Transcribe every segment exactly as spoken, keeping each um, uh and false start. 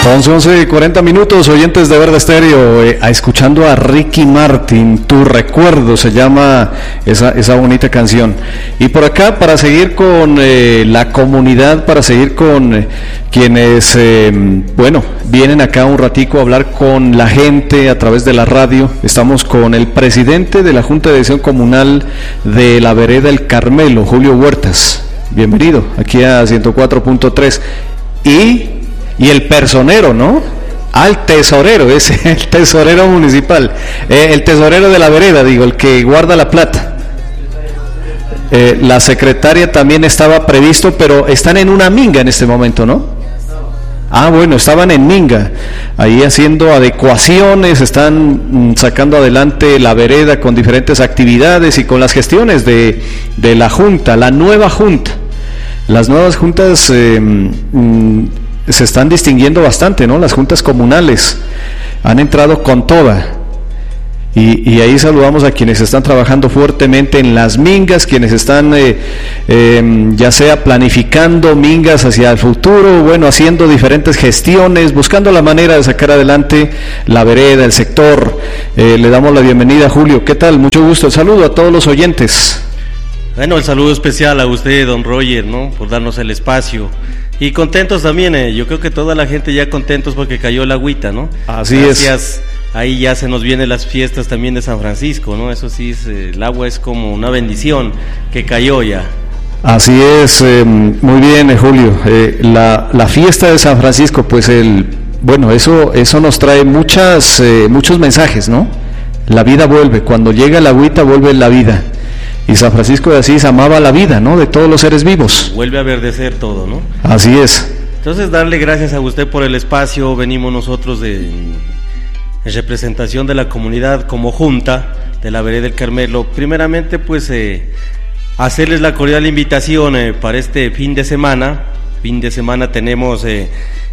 Son once y cuarenta minutos, oyentes de Verde Estéreo, eh, escuchando a Ricky Martin, Tu Recuerdo, se llama esa, esa bonita canción. Y por acá, para seguir con eh, la comunidad, para seguir con eh, quienes, eh, bueno, vienen acá un ratico a hablar con la gente a través de la radio, estamos con el presidente de la Junta de Dirección Comunal de la Vereda El Carmelo, Julio Huertas. Bienvenido aquí a ciento cuatro punto tres. Y... Y el personero, ¿no? Ah, el tesorero, es el tesorero municipal, eh, el tesorero de la vereda, digo, el que guarda la plata. Eh, la secretaria también estaba previsto, pero están en una minga en este momento, ¿no? Ah, bueno, estaban en minga, ahí haciendo adecuaciones, están mm, sacando adelante la vereda con diferentes actividades y con las gestiones de, de la junta, la nueva junta. Las nuevas juntas... Eh, mm, se están distinguiendo bastante, ¿no? Las juntas comunales han entrado con toda y, y ahí saludamos a quienes están trabajando fuertemente en las mingas, quienes están eh, eh, ya sea planificando mingas hacia el futuro, bueno, haciendo diferentes gestiones, buscando la manera de sacar adelante la vereda, el sector. Eh, le damos la bienvenida a Julio. ¿Qué tal? Mucho gusto. El saludo a todos los oyentes. Bueno, el saludo especial a usted, don Roger, ¿no? Por darnos el espacio. Y contentos también, eh. yo creo que toda la gente ya contentos porque cayó la agüita, ¿no? Así Gracias. es. Ahí ya se nos vienen las fiestas también de San Francisco, ¿no? Eso sí, es, eh, el agua es como una bendición que cayó ya. Así es, eh, muy bien, eh, Julio. Eh, la, la fiesta de San Francisco, pues el, bueno, eso, eso nos trae muchas, eh, muchos mensajes, ¿no? La vida vuelve, cuando llega la agüita vuelve la vida. Y San Francisco de Asís amaba la vida, ¿no? De todos los seres vivos. Vuelve a verdecer todo, ¿no? Así es. Entonces, darle gracias a usted por el espacio. Venimos nosotros de, en representación de la comunidad como junta de la Vereda del Carmelo. Primeramente, pues, eh, hacerles la cordial invitación eh, para este fin de semana. Fin de semana tenemos eh,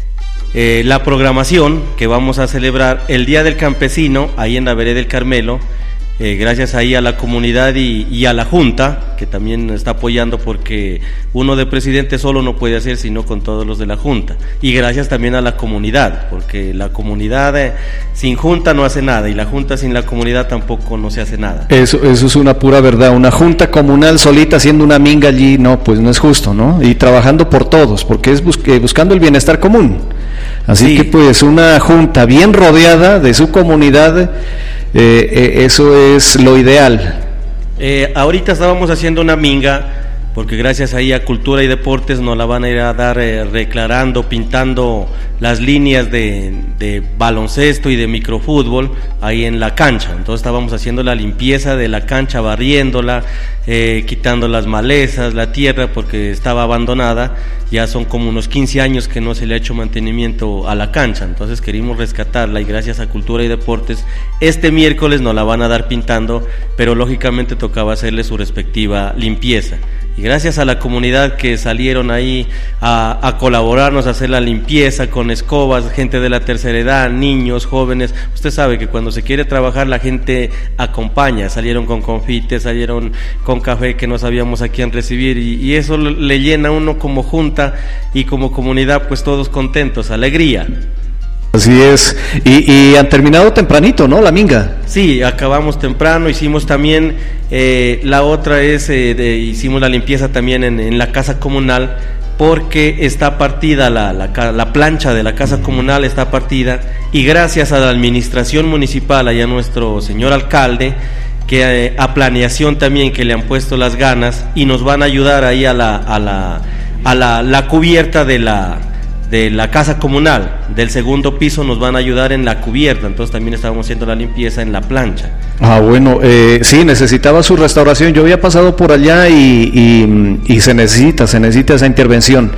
eh, la programación que vamos a celebrar el Día del Campesino, ahí en la Vereda del Carmelo. Eh, gracias ahí a la comunidad y, y a la Junta, que también está apoyando, porque uno de presidente solo no puede hacer sino con todos los de la Junta. Y gracias también a la comunidad, porque la comunidad eh, sin Junta no hace nada, y la Junta sin la comunidad tampoco no se hace nada. Eso, eso es una pura verdad. Una Junta comunal solita haciendo una minga allí, no, pues no es justo, ¿no? Y trabajando por todos, porque es bus- buscando el bienestar común. Así sí. Que pues una Junta bien rodeada de su comunidad, Eh, eh, eso es lo ideal. Eh, ahorita estábamos haciendo una minga, porque gracias ahí a Cultura y Deportes nos la van a ir a dar eh, reclarando, pintando las líneas de, de baloncesto y de microfútbol ahí en la cancha. Entonces estábamos haciendo la limpieza de la cancha, barriéndola, eh, quitando las malezas, la tierra, porque estaba abandonada. Ya son como unos quince años que no se le ha hecho mantenimiento a la cancha, entonces queríamos rescatarla, y gracias a Cultura y Deportes este miércoles nos la van a dar pintando, pero lógicamente tocaba hacerle su respectiva limpieza. Y gracias a la comunidad que salieron ahí a, a colaborarnos, a hacer la limpieza con escobas, gente de la tercera edad, niños, jóvenes. Usted sabe que cuando se quiere trabajar la gente acompaña. Salieron con confites, salieron con café que no sabíamos a quién recibir, y, y eso le llena a uno como junta y como comunidad, pues todos contentos, alegría. Así es, y, y han terminado tempranito, ¿no? La minga. Sí, acabamos temprano, hicimos también, eh, la otra es, eh, de, hicimos la limpieza también en, en la casa comunal, porque está partida la, la, la plancha de la casa comunal, está partida, y gracias a la administración municipal, allá nuestro señor alcalde, que eh, a planeación también, que le han puesto las ganas, y nos van a ayudar ahí a la, a la, a la, la cubierta de la... de la casa comunal, del segundo piso nos van a ayudar en la cubierta, entonces también estábamos haciendo la limpieza en la plancha. Ah, bueno, eh, sí, necesitaba su restauración. Yo había pasado por allá y, y, y se necesita, se necesita esa intervención.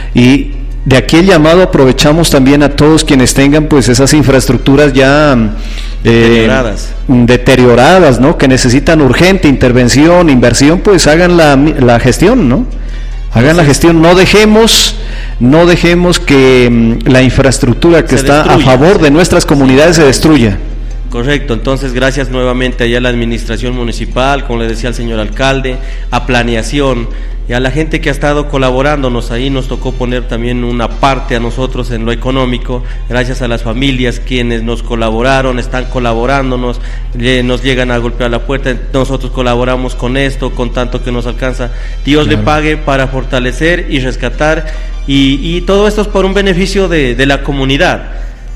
Y de aquí el llamado aprovechamos también a todos quienes tengan pues esas infraestructuras ya eh, deterioradas, deterioradas, ¿no? Que necesitan urgente intervención, inversión, pues hagan la, la gestión, ¿no? Hagan la gestión, no dejemos, no dejemos que mm, la infraestructura que se está destruya, a favor de nuestras comunidades se destruya. Correcto, entonces gracias nuevamente allá a la administración municipal, como le decía el señor alcalde, a planeación, y a la gente que ha estado colaborándonos. Ahí nos tocó poner también una parte a nosotros en lo económico, gracias a las familias quienes nos colaboraron, están colaborándonos, eh, nos llegan a golpear la puerta, nosotros colaboramos con esto, con tanto que nos alcanza. Dios claro. le pague para fortalecer y rescatar, y, y todo esto es por un beneficio de, de la comunidad.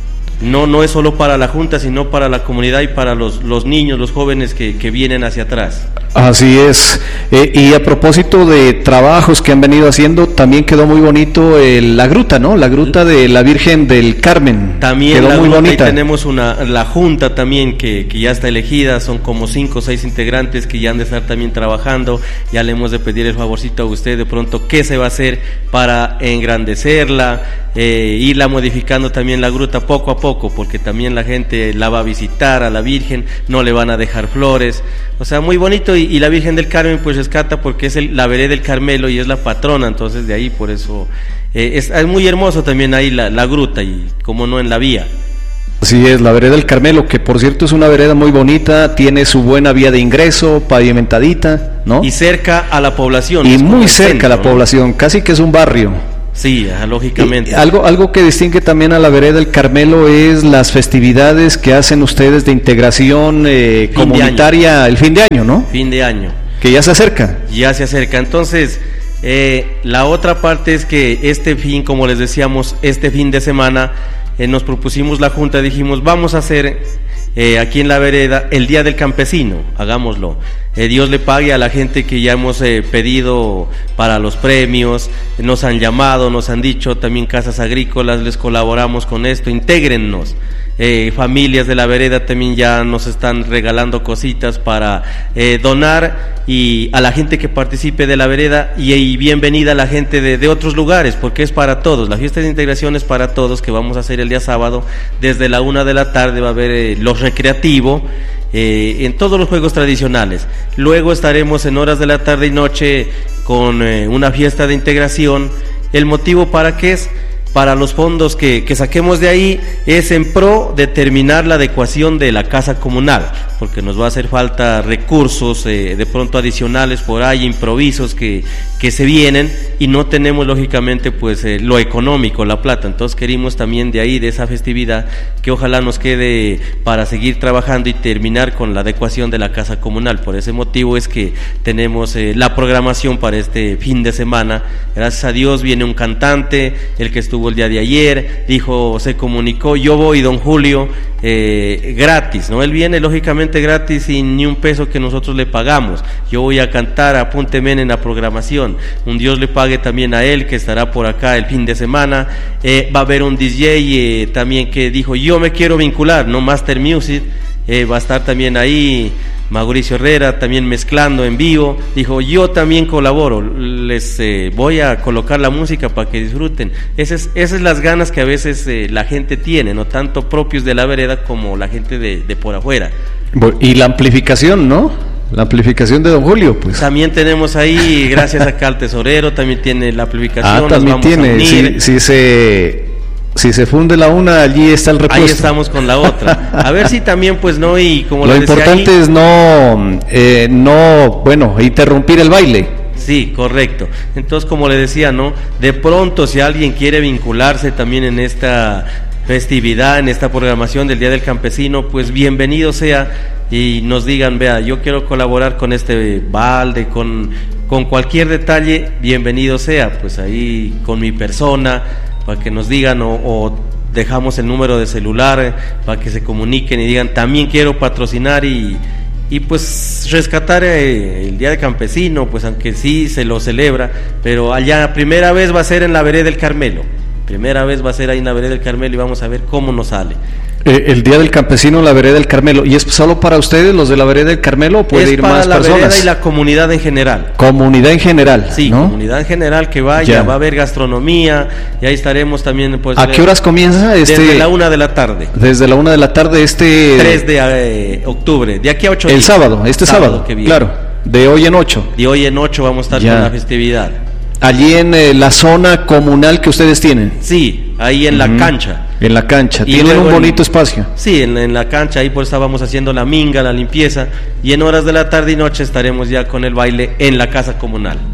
No, no es solo para la Junta, sino para la comunidad y para los, los niños, los jóvenes que, que vienen hacia atrás. Así es. Eh, y a propósito de trabajos que han venido haciendo, también quedó muy bonito eh, la gruta, ¿no? La gruta de la Virgen del Carmen. También quedó la muy gruta, bonita. Y tenemos una, la Junta también que, que ya está elegida, son como cinco o seis integrantes que ya han de estar también trabajando. Ya le hemos de pedir el favorcito a usted de pronto qué se va a hacer para engrandecerla, eh, irla modificando también la gruta poco a poco, porque también la gente la va a visitar a la Virgen, no le van a dejar flores, o sea, muy bonito. Y, y la Virgen del Carmen pues rescata porque es el, la vereda del Carmelo y es la patrona, entonces de ahí por eso eh, es, es muy hermoso también ahí la, la gruta, y como no en la vía. Así es, la vereda del Carmelo, que por cierto es una vereda muy bonita, tiene su buena vía de ingreso, pavimentadita, ¿no? Y cerca a la población. Y muy cerca centro, a la ¿no? población, casi que es un barrio. Sí, lógicamente. Y algo, algo que distingue también a la vereda del Carmelo es las festividades que hacen ustedes de integración eh, Fin comunitaria, el fin de año, ¿no? Fin de año. Que ya se acerca. Ya se acerca. Entonces, eh, la otra parte es que este fin, como les decíamos, este fin de semana, eh, nos propusimos la Junta, dijimos, vamos a hacer eh, aquí en la vereda el Día del Campesino, hagámoslo. Eh, Dios le pague a la gente que ya hemos eh, pedido para los premios, nos han llamado, nos han dicho también casas agrícolas, les colaboramos con esto, intégrennos. Eh, familias de la vereda también ya nos están regalando cositas para eh, donar, y a la gente que participe de la vereda, y, y bienvenida a la gente de, de otros lugares, porque es para todos. La fiesta de integración es para todos, que vamos a hacer el día sábado desde la una de la tarde. Va a haber eh, los recreativos eh, en todos los juegos tradicionales. Luego estaremos en horas de la tarde y noche con eh, una fiesta de integración. ¿El motivo para qué es? Para los fondos que, que saquemos de ahí es en pro de terminar la adecuación de la casa comunal, porque nos va a hacer falta recursos eh, de pronto adicionales por ahí, improvisos que, que se vienen, y no tenemos lógicamente pues eh, lo económico, la plata. Entonces querimos también de ahí, de esa festividad, que ojalá nos quede para seguir trabajando y terminar con la adecuación de la casa comunal. Por ese motivo es que tenemos eh, la programación para este fin de semana. Gracias a Dios viene un cantante, el que estuvo el día de ayer, dijo, se comunicó, yo voy, don Julio, eh, gratis, ¿no? Él viene lógicamente gratis, sin ni un peso que nosotros le pagamos. Yo voy a cantar, apúnteme en la programación. Un Dios le pague también a él, que estará por acá el fin de semana. Eh, va a haber un D J eh, también que dijo, yo me quiero vincular, no Master Music, eh, va a estar también ahí Mauricio Herrera también mezclando en vivo. Dijo, yo también colaboro, les eh, voy a colocar la música para que disfruten. Esas es, es las ganas que a veces eh, la gente tiene, no tanto propios de la vereda como la gente de, de por afuera. Y la amplificación, ¿no? La amplificación de don Julio, pues. También tenemos ahí, gracias acá al tesorero, también tiene la amplificación. Ah, también tiene, si, si se... Si se funde la una, allí está el repuesto. Ahí estamos con la otra. A ver si también, pues, no, y como lo les decía importante ahí, es no, eh, no, bueno, interrumpir el baile. Sí, correcto. Entonces, como le decía, ¿no? De pronto, si alguien quiere vincularse también en esta festividad, en esta programación del Día del Campesino, pues bienvenido sea, y nos digan, vea, yo quiero colaborar con este balde, con, con cualquier detalle, bienvenido sea, pues ahí con mi persona, para que nos digan, o, o dejamos el número de celular eh, para que se comuniquen y digan, también quiero patrocinar y, y pues rescatar eh, el Día del Campesino, pues aunque sí se lo celebra, pero allá primera vez va a ser en la vereda del Carmelo, primera vez va a ser ahí en la vereda del Carmelo, y vamos a ver cómo nos sale. Eh, el Día del Campesino en la vereda del Carmelo, ¿y es solo para ustedes los de la vereda del Carmelo o puede es ir más personas? Es para la vereda y la comunidad en general. Comunidad en general, sí, ¿no? Comunidad en general que vaya, ya. Va a haber gastronomía, y ahí estaremos también. Pues, ¿a qué horas comienza este? Desde la una de la tarde. Desde la una de la tarde este... tres de eh, octubre, de aquí a ocho el días. sábado, este sábado, sábado que viene. Claro, de hoy en ocho. De hoy en ocho vamos a estar ya. Con la festividad. Allí en eh, la zona comunal que ustedes tienen. Sí, ahí en uh-huh. la cancha. En la cancha, y tienen un bonito en, espacio. Sí, en, en la cancha, ahí pues estábamos haciendo la minga, la limpieza, y en horas de la tarde y noche estaremos ya con el baile en la casa comunal.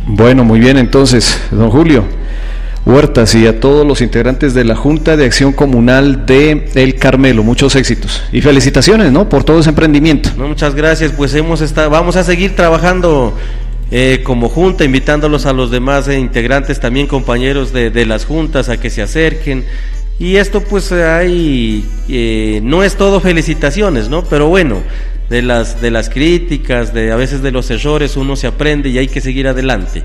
Bueno, muy bien, entonces, don Julio Huertas, y a todos los integrantes de la Junta de Acción Comunal de El Carmelo, muchos éxitos y felicitaciones, ¿no?, por todo ese emprendimiento. No, muchas gracias, pues hemos estado, vamos a seguir trabajando eh, como junta, invitándolos a los demás eh, integrantes, también compañeros de, de las juntas, a que se acerquen. Y esto pues hay, eh, no es todo felicitaciones, ¿no?, pero bueno, de las, de las críticas, de a veces de los errores, uno se aprende y hay que seguir adelante.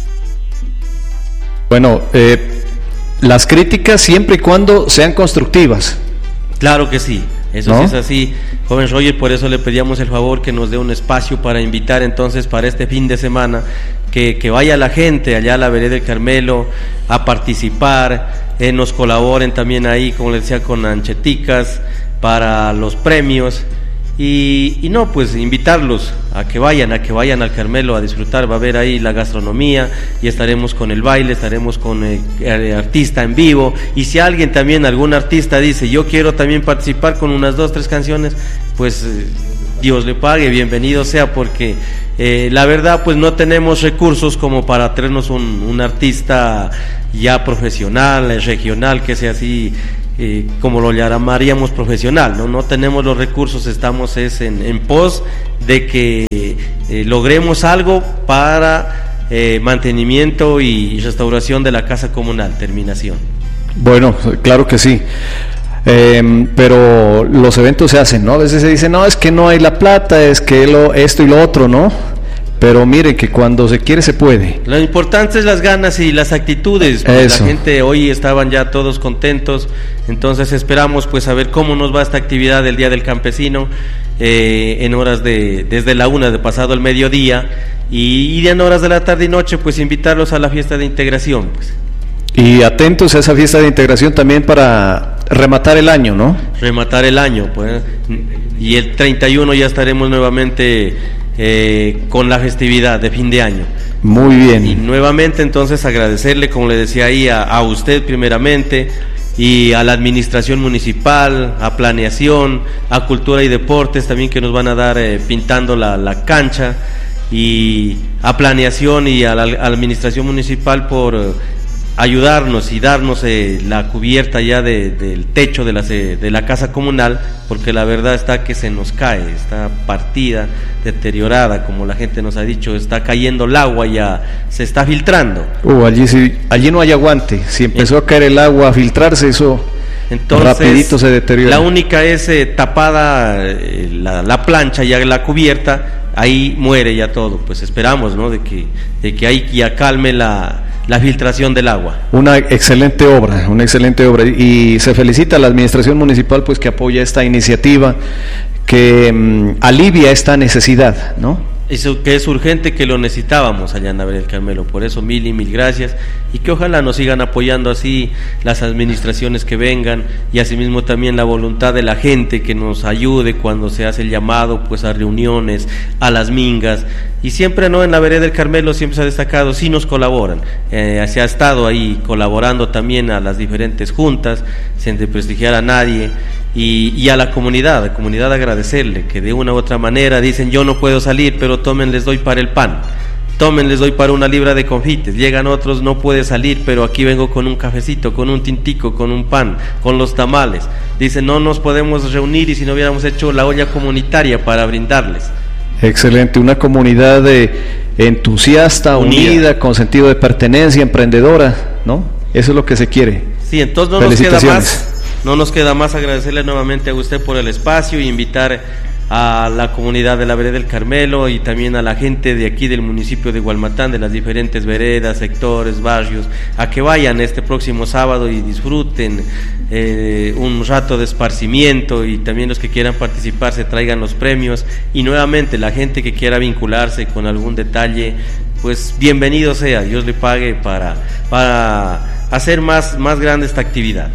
Bueno, eh, las críticas siempre y cuando sean constructivas. Claro que sí, eso ¿no? sí es así, joven Roger, por eso le pedíamos el favor que nos dé un espacio para invitar entonces para este fin de semana, que, que vaya la gente allá a la vereda del Carmelo a participar, eh, nos colaboren también ahí, como les decía, con ancheticas para los premios. Y, y no, pues invitarlos a que vayan, a que vayan al Carmelo a disfrutar, va a haber ahí la gastronomía y estaremos con el baile, estaremos con eh, el artista en vivo, y si alguien también, algún artista dice, yo quiero también participar con unas dos, tres canciones, pues eh, Dios le pague, bienvenido sea, porque eh, la verdad pues no tenemos recursos como para traernos un, un artista ya profesional, eh, regional, que sea así, Eh, como lo llamaríamos profesional, ¿no? No tenemos los recursos, estamos es en, en pos de que eh, logremos algo para eh, mantenimiento y restauración de la casa comunal, terminación. Bueno, claro que sí, eh, pero los eventos se hacen, ¿no? A veces se dice, no, es que no hay la plata, es que lo, esto y lo otro, ¿no? Pero mire que cuando se quiere se puede. Lo importante es las ganas y las actitudes. Pues la gente hoy estaban ya todos contentos, entonces esperamos pues a ver cómo nos va esta actividad del Día del Campesino eh, en horas de, desde la una de pasado el mediodía, y, y en horas de la tarde y noche pues invitarlos a la fiesta de integración, pues. Y atentos a esa fiesta de integración también para rematar el año, ¿no? Rematar el año, pues. Y el treinta y uno ya estaremos nuevamente eh, con la festividad de fin de año. Muy bien. Y nuevamente entonces agradecerle, como le decía ahí, a, a usted primeramente, y a la administración municipal, a planeación, a cultura y deportes también, que nos van a dar eh, pintando la, la cancha, y a planeación y a la, a la administración municipal por eh, ayudarnos y darnos eh, la cubierta ya de, del techo de la, de la casa comunal, porque la verdad está que se nos cae, está partida, deteriorada, como la gente nos ha dicho, está cayendo el agua, ya se está filtrando. Uh, allí, sí, allí no hay aguante, si empezó eh, a caer el agua, a filtrarse, eso entonces, rapidito se deteriora. La única es eh, tapada eh, la, la plancha, ya la cubierta, ahí muere ya todo. Pues esperamos, ¿no?, de que, de que ahí ya calme la la filtración del agua. Una excelente obra, una excelente obra, y se felicita a la administración municipal pues que apoya esta iniciativa, que um, alivia esta necesidad, ¿no? Eso que es urgente, que lo necesitábamos allá en la vereda del Carmelo, por eso mil y mil gracias, y que ojalá nos sigan apoyando así las administraciones que vengan, y asimismo también la voluntad de la gente que nos ayude cuando se hace el llamado pues a reuniones, a las mingas, y siempre, ¿no?, en la vereda del Carmelo siempre se ha destacado, sí nos colaboran, eh, se ha estado ahí colaborando también a las diferentes juntas, sin desprestigiar a nadie. Y, y a la comunidad, a la comunidad agradecerle, que de una u otra manera dicen, yo no puedo salir, pero tomen, les doy para el pan, tomen, les doy para una libra de confites. Llegan otros, no puede salir, pero aquí vengo con un cafecito, con un tintico, con un pan, con los tamales. Dicen, no nos podemos reunir, y si no hubiéramos hecho la olla comunitaria para brindarles. Excelente, una comunidad de entusiasta, unida. unida, con sentido de pertenencia, emprendedora, ¿no? Eso es lo que se quiere. Sí, entonces no nos queda más... No nos queda más agradecerle nuevamente a usted por el espacio, y invitar a la comunidad de la vereda del Carmelo y también a la gente de aquí del municipio de Gualmatán, de las diferentes veredas, sectores, barrios, a que vayan este próximo sábado y disfruten eh, un rato de esparcimiento, y también los que quieran participar se traigan los premios, y nuevamente la gente que quiera vincularse con algún detalle, pues bienvenido sea, Dios le pague para, para hacer más, más grande esta actividad.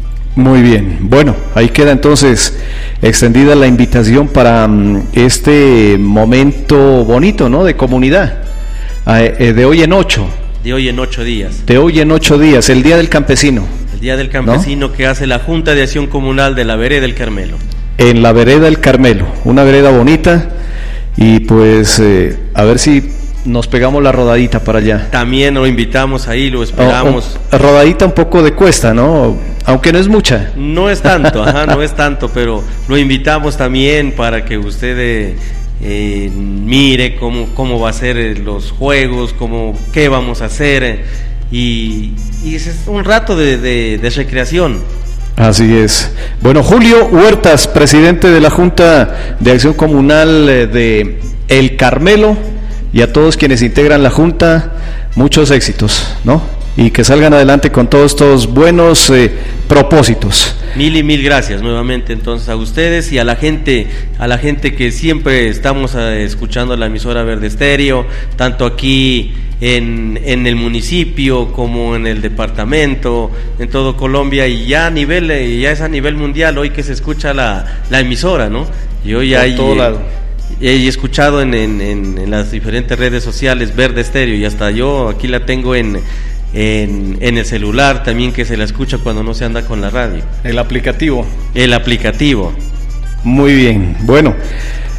Muy bien, bueno, ahí queda entonces extendida la invitación para um, este momento bonito, ¿no?, de comunidad, eh, de hoy en ocho. De hoy en ocho días. De hoy en ocho días, el Día del Campesino. El Día del Campesino, ¿no?, que hace la Junta de Acción Comunal de la vereda del Carmelo. En la vereda del Carmelo, una vereda bonita, y pues eh, a ver si nos pegamos la rodadita para allá. También lo invitamos ahí, lo esperamos. O, o, rodadita un poco de cuesta, ¿no? Aunque no es mucha. No es tanto, ajá, no es tanto, pero lo invitamos también para que usted eh, eh, mire cómo, cómo va a ser los juegos, cómo, qué vamos a hacer, eh, y, y es un rato de, de, de recreación. Así es. Bueno, Julio Huertas, presidente de la Junta de Acción Comunal de El Carmelo, y a todos quienes integran la Junta, muchos éxitos, ¿no? Y que salgan adelante con todos estos buenos eh, propósitos. Mil y mil gracias nuevamente entonces a ustedes y a la gente, a la gente que siempre estamos eh, escuchando la emisora Verde Estéreo, tanto aquí en, en el municipio como en el departamento, en todo Colombia, y ya a nivel, eh, ya es a nivel mundial hoy que se escucha la, la emisora, ¿no? Y hoy hay, todo lado. He escuchado en, en, en, en las diferentes redes sociales Verde Estéreo, y hasta yo aquí la tengo en En, en el celular también, que se la escucha cuando no se anda con la radio. El aplicativo. El aplicativo. Muy bien, bueno,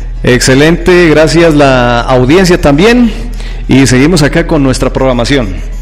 excelente, gracias la audiencia también, y seguimos acá con nuestra programación.